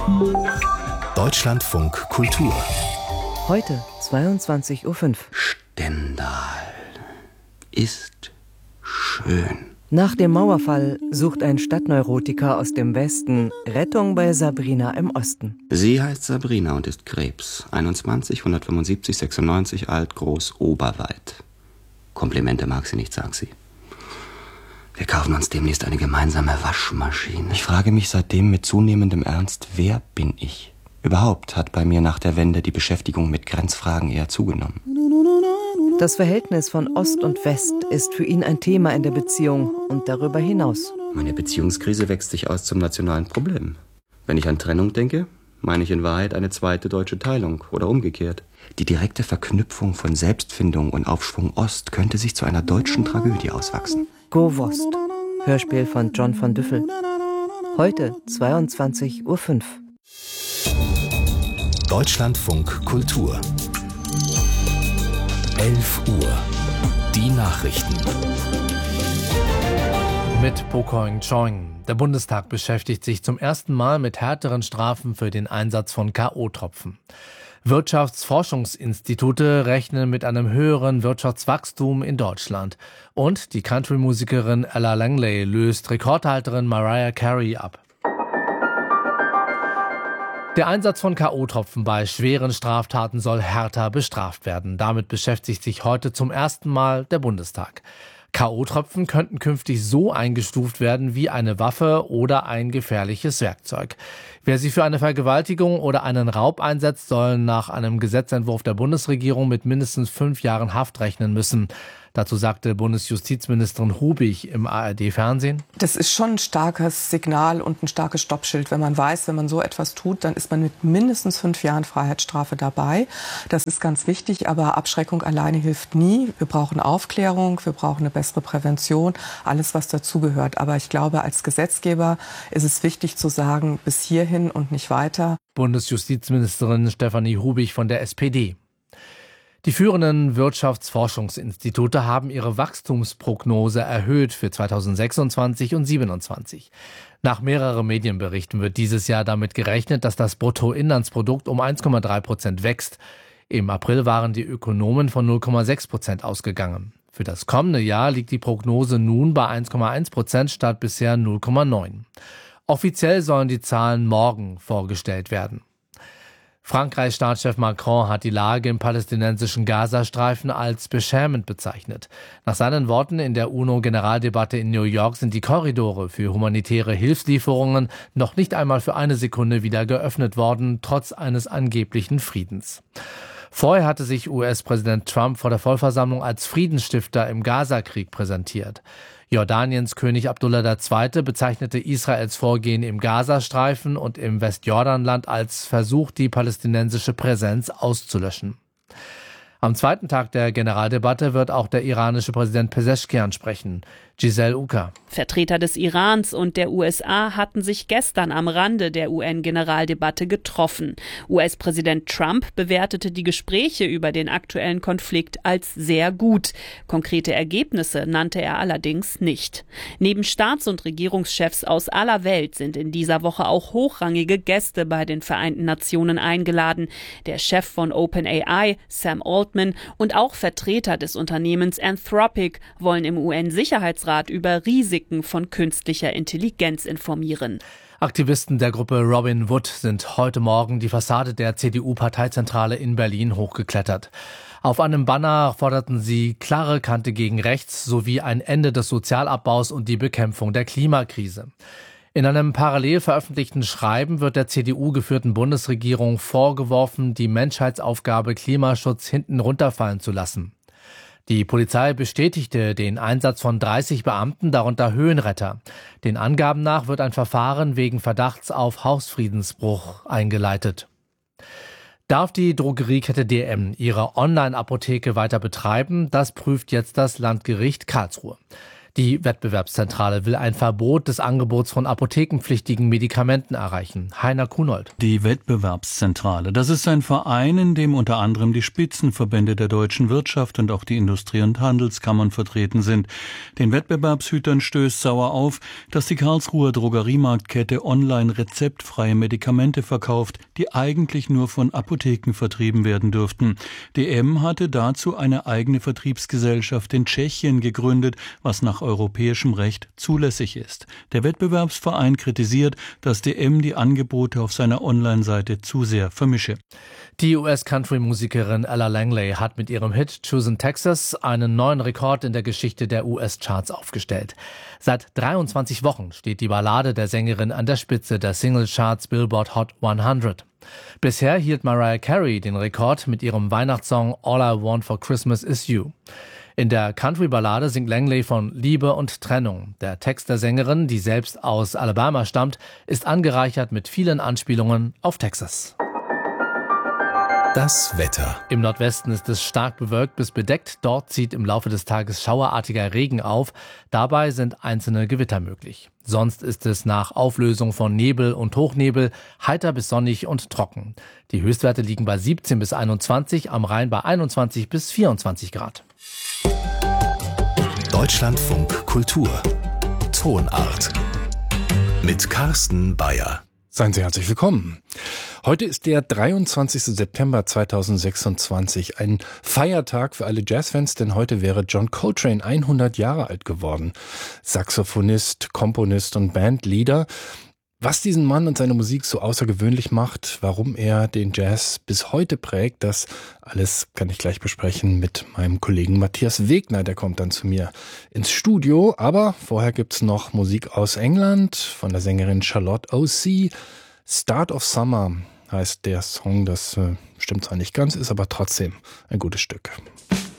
Deutschlandfunk Kultur. Heute 22:05 Uhr. Stendal ist schön. Nach dem Mauerfall sucht ein Stadtneurotiker aus dem Westen Rettung bei Sabrina im Osten. Sie heißt Sabrina und ist Krebs. 21, 175, 96, alt, groß, oberweit. Komplimente mag sie nicht, sagt sie. Wir kaufen uns demnächst eine gemeinsame Waschmaschine. Ich frage mich seitdem mit zunehmendem Ernst, wer bin ich? Überhaupt hat bei mir nach der Wende die Beschäftigung mit Grenzfragen eher zugenommen. Das Verhältnis von Ost und West ist für ihn ein Thema in der Beziehung und darüber hinaus. Meine Beziehungskrise wächst sich aus zum nationalen Problem. Wenn ich an Trennung denke, meine ich in Wahrheit eine zweite deutsche Teilung oder umgekehrt. Die direkte Verknüpfung von Selbstfindung und Aufschwung Ost könnte sich zu einer deutschen Tragödie auswachsen. Go Wost, Hörspiel von John von Düffel. Heute 22:05 Uhr. Deutschlandfunk Kultur. 11 Uhr. Die Nachrichten. Mit Pokoing Chong. Der Bundestag beschäftigt sich zum ersten Mal mit härteren Strafen für den Einsatz von K.O.-Tropfen. Wirtschaftsforschungsinstitute rechnen mit einem höheren Wirtschaftswachstum in Deutschland. Und die Country-Musikerin Ella Langley löst Rekordhalterin Mariah Carey ab. Der Einsatz von K.O.-Tropfen bei schweren Straftaten soll härter bestraft werden. Damit beschäftigt sich heute zum ersten Mal der Bundestag. K.O.-Tropfen könnten künftig so eingestuft werden wie eine Waffe oder ein gefährliches Werkzeug. Wer sie für eine Vergewaltigung oder einen Raub einsetzt, soll nach einem Gesetzentwurf der Bundesregierung mit mindestens 5 Jahren Haft rechnen müssen. Dazu sagte Bundesjustizministerin Hubig im ARD-Fernsehen: Das ist schon ein starkes Signal und ein starkes Stoppschild, wenn man weiß, wenn man so etwas tut, dann ist man mit mindestens 5 Jahren Freiheitsstrafe dabei. Das ist ganz wichtig, aber Abschreckung alleine hilft nie. Wir brauchen Aufklärung, wir brauchen eine bessere Prävention, alles, was dazugehört. Aber ich glaube, als Gesetzgeber ist es wichtig zu sagen, bis hierhin und nicht weiter. Bundesjustizministerin Stefanie Hubig von der SPD. Die führenden Wirtschaftsforschungsinstitute haben ihre Wachstumsprognose erhöht für 2026 und 2027. Nach mehreren Medienberichten wird dieses Jahr damit gerechnet, dass das Bruttoinlandsprodukt um 1,3% wächst. Im April waren die Ökonomen von 0,6% ausgegangen. Für das kommende Jahr liegt die Prognose nun bei 1,1% statt bisher 0,9%. Offiziell sollen die Zahlen morgen vorgestellt werden. Frankreichs Staatschef Macron hat die Lage im palästinensischen Gazastreifen als beschämend bezeichnet. Nach seinen Worten in der UNO-Generaldebatte in New York sind die Korridore für humanitäre Hilfslieferungen noch nicht einmal für eine Sekunde wieder geöffnet worden, trotz eines angeblichen Friedens. Vorher hatte sich US-Präsident Trump vor der Vollversammlung als Friedensstifter im Gazakrieg präsentiert. Jordaniens König Abdullah II. Bezeichnete Israels Vorgehen im Gazastreifen und im Westjordanland als Versuch, die palästinensische Präsenz auszulöschen. Am zweiten Tag der Generaldebatte wird auch der iranische Präsident Pezeshkian sprechen. Giselle Uka. Vertreter des Irans und der USA hatten sich gestern am Rande der UN-Generaldebatte getroffen. US-Präsident Trump bewertete die Gespräche über den aktuellen Konflikt als sehr gut. Konkrete Ergebnisse nannte er allerdings nicht. Neben Staats- und Regierungschefs aus aller Welt sind in dieser Woche auch hochrangige Gäste bei den Vereinten Nationen eingeladen. Der Chef von OpenAI, Sam Altman, und auch Vertreter des Unternehmens Anthropic wollen im UN-Sicherheitsrat über Risiken von künstlicher Intelligenz informieren. Aktivisten der Gruppe Robin Wood sind heute Morgen die Fassade der CDU-Parteizentrale in Berlin hochgeklettert. Auf einem Banner forderten sie klare Kante gegen rechts sowie ein Ende des Sozialabbaus und die Bekämpfung der Klimakrise. In einem parallel veröffentlichten Schreiben wird der CDU-geführten Bundesregierung vorgeworfen, die Menschheitsaufgabe Klimaschutz hinten runterfallen zu lassen. Die Polizei bestätigte den Einsatz von 30 Beamten, darunter Höhenretter. Den Angaben nach wird ein Verfahren wegen Verdachts auf Hausfriedensbruch eingeleitet. Darf die Drogeriekette DM ihre Online-Apotheke weiter betreiben? Das prüft jetzt das Landgericht Karlsruhe. Die Wettbewerbszentrale will ein Verbot des Angebots von apothekenpflichtigen Medikamenten erreichen. Heiner Kunold. Die Wettbewerbszentrale, das ist ein Verein, in dem unter anderem die Spitzenverbände der deutschen Wirtschaft und auch die Industrie- und Handelskammern vertreten sind. Den Wettbewerbshütern stößt sauer auf, dass die Karlsruher Drogeriemarktkette online rezeptfreie Medikamente verkauft, die eigentlich nur von Apotheken vertrieben werden dürften. DM hatte dazu eine eigene Vertriebsgesellschaft in Tschechien gegründet, was nach europäischem Recht zulässig ist. Der Wettbewerbsverein kritisiert, dass DM die Angebote auf seiner Online-Seite zu sehr vermische. Die US-Country-Musikerin Ella Langley hat mit ihrem Hit Choosing Texas einen neuen Rekord in der Geschichte der US-Charts aufgestellt. Seit 23 Wochen steht die Ballade der Sängerin an der Spitze der Single-Charts Billboard Hot 100. Bisher hielt Mariah Carey den Rekord mit ihrem Weihnachtssong All I Want for Christmas is You. In der Country-Ballade singt Langley von Liebe und Trennung. Der Text der Sängerin, die selbst aus Alabama stammt, ist angereichert mit vielen Anspielungen auf Texas. Das Wetter. Im Nordwesten ist es stark bewölkt bis bedeckt. Dort zieht im Laufe des Tages schauerartiger Regen auf. Dabei sind einzelne Gewitter möglich. Sonst ist es nach Auflösung von Nebel und Hochnebel heiter bis sonnig und trocken. Die Höchstwerte liegen bei 17 bis 21, am Rhein bei 21 bis 24 Grad. Deutschlandfunk Kultur. Tonart. Mit Carsten Bayer. Seien Sie herzlich willkommen. Heute ist der 23. September 2026, ein Feiertag für alle Jazzfans, denn heute wäre John Coltrane 100 Jahre alt geworden. Saxophonist, Komponist und Bandleader. Was diesen Mann und seine Musik so außergewöhnlich macht, warum er den Jazz bis heute prägt, das alles kann ich gleich besprechen mit meinem Kollegen Matthias Wegner. Der kommt dann zu mir ins Studio. Aber vorher gibt's noch Musik aus England von der Sängerin Charlotte O.C. Start of Summer heißt der Song. Das stimmt zwar nicht ganz, ist aber trotzdem ein gutes Stück.